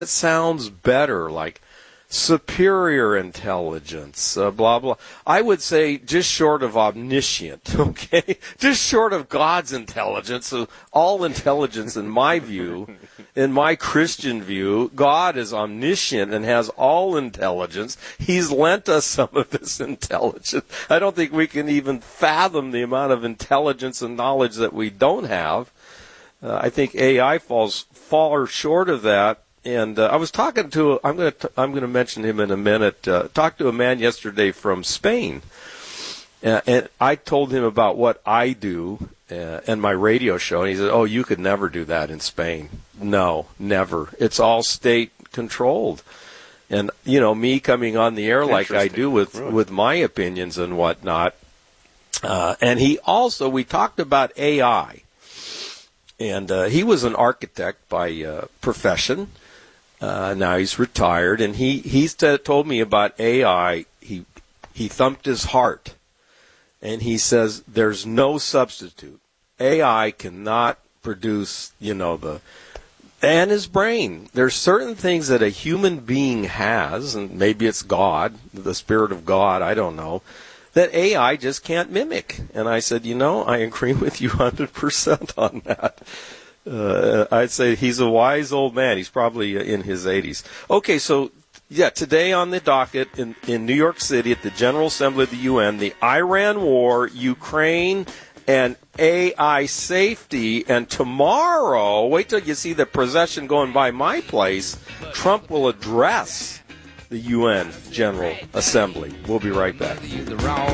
It sounds better, like superior intelligence, blah, blah. I would say just short of omniscient, okay? Just short of God's intelligence. So all intelligence, in my view, in my Christian view, God is omniscient and has all intelligence. He's lent us some of this intelligence. I don't think we can even fathom the amount of intelligence and knowledge that we don't have. I think AI falls far short of that. And I was talking to I'm going to mention him in a minute. Talked to a man yesterday from Spain, and I told him about what I do and my radio show, and he said, "Oh, you could never do that in Spain." No, never. It's all state controlled, and me coming on the air like I do with my opinions and whatnot. And we talked about AI, and he was an architect by profession. Now he's retired, and he told me about AI. He thumped his heart, and he says there's no substitute. AI cannot produce, and his brain. There's certain things that a human being has, and maybe it's God, the Spirit of God, I don't know, that AI just can't mimic. And I said, I agree with you 100% on that. I'd say he's a wise old man. He's probably in his 80s. Okay, so, today on the docket in New York City at the General Assembly of the UN, the Iran war, Ukraine, and AI safety. And tomorrow, wait till you see the procession going by my place, Trump will address the UN General Assembly. We'll be right back.